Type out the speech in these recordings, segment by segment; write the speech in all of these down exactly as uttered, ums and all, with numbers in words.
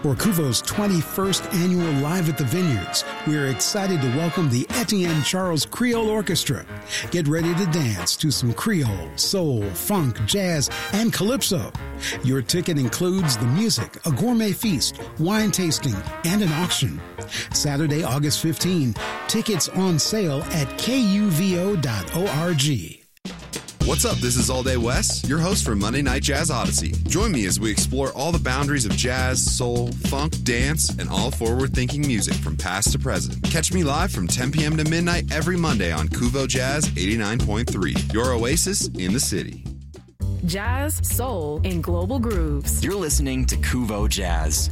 For Kuvo's twenty-first annual Live at the Vineyards, we are excited to welcome the Etienne Charles Creole Orchestra. Get ready to dance to some Creole, soul, funk, jazz, and calypso. Your ticket includes the music, a gourmet feast, wine tasting, and an auction. Saturday, August fifteenth, tickets on sale at K U V O dot org. What's up? This is All Day Wes, your host for Monday Night Jazz Odyssey. Join me as we explore all the boundaries of jazz, soul, funk, dance, and all forward-thinking music from past to present. Catch me live from ten p.m. to midnight every Monday on Kuvo Jazz eighty-nine point three, your oasis in the city. Jazz, soul, and global grooves. You're listening to Kuvo Jazz.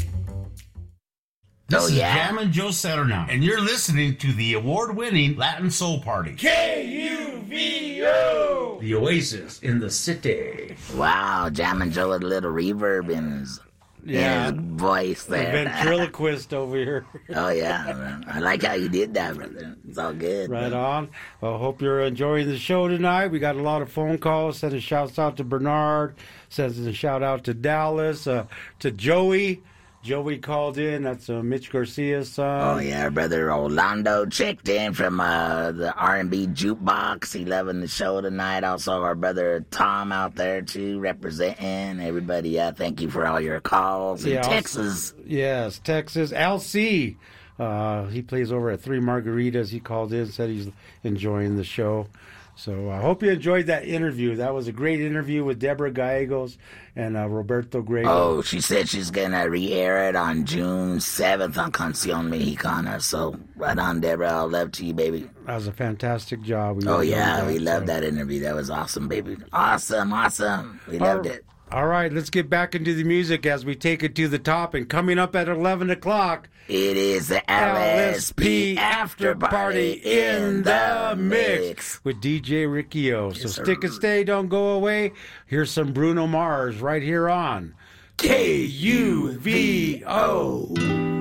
This oh, is yeah. Jammin' Joe Saturnaut, and you're listening to the award-winning Latin Soul Party. K U V O! The oasis in the city. Wow, Jammin' Joe with a little reverb in his, yeah. in his voice there. The ventriloquist over here. Oh, yeah. Man. I like how you did that, brother. It's all good. Right man. on. Well, I hope you're enjoying the show tonight. We got a lot of phone calls. Sending shouts out to Bernard. Sends a shout out to Dallas, uh, to Joey. Joey called in. That's uh, Mitch Garcia's son. Oh, yeah. Brother Orlando checked in from uh, the R and B Jukebox. He loving the show tonight. Also, our brother Tom out there, too, representing. Everybody, yeah, thank you for all your calls. In yeah, Texas. Also, yes, Texas. L C. Uh, he plays over at Three Margaritas. He called in, said he's enjoying the show. So I hope you enjoyed that interview. That was a great interview with Deborah Gallegos and uh, Roberto Grego. Oh, she said she's going to re-air it on June seventh on Canción Mexicana. So right on, Deborah. I'll love to you, baby. That was a fantastic job. We oh, yeah. that, we loved so. that interview. That was awesome, baby. Awesome, awesome. We All loved right. it. All right, let's get back into the music as we take it to the top. And coming up at eleven o'clock, it is the L S P After Party in the Mix with D J Ricky O. So yes, stick and stay, don't go away. Here's some Bruno Mars right here on K U V O.